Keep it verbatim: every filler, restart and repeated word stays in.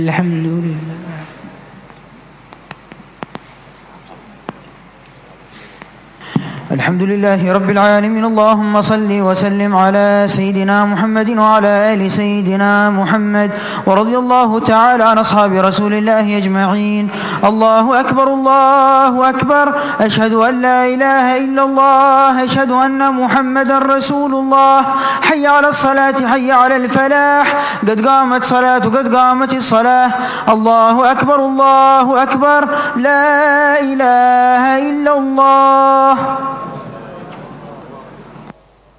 الحمد لله. الحمد لله رب العالمين. اللهم صل وسلم على سيدنا محمد وعلى آل سيدنا محمد، ورضي الله تعالى عن أصحاب رسول الله أجمعين. الله أكبر الله أكبر، أشهد أن لا إله إلا الله، أشهد أن محمدا رسول الله. حي على الصلاة حي على الفلاح، قد قامت صلاة قد قامت الصلاة. الله أكبر الله أكبر، لا إله إلا الله.